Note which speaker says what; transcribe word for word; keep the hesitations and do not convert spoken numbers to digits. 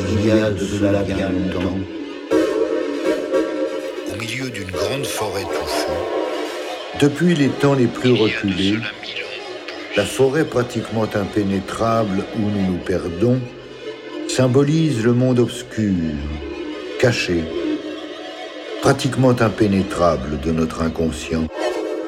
Speaker 1: il y a de cela bien longtemps.
Speaker 2: Au milieu d'une grande forêt touffue,
Speaker 3: depuis les temps les plus reculés, la forêt pratiquement impénétrable où nous nous perdons symbolise le monde obscur, caché, pratiquement impénétrable de notre inconscient.